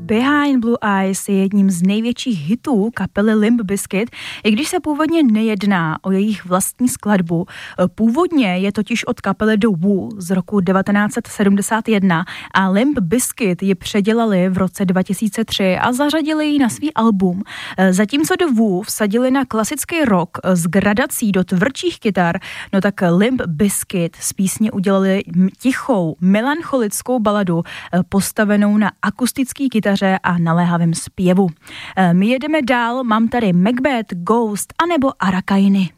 Behind Blue Eyes je jedním z největších hitů kapely Limp Bizkit, i když se původně nejedná o jejich vlastní skladbu. Původně je totiž od kapely The Who z roku 1971 a Limp Bizkit ji předělali v roce 2003 a zařadili ji na svý album. Zatímco The Who vsadili na klasický rock s gradací do tvrdších kytar, no tak Limp Bizkit z písně udělali tichou, melancholickou baladu postavenou na akustický kytaře a naléhavém zpěvu. My jedeme dál, mám tady Macbeth, Ghost anebo Arakainy.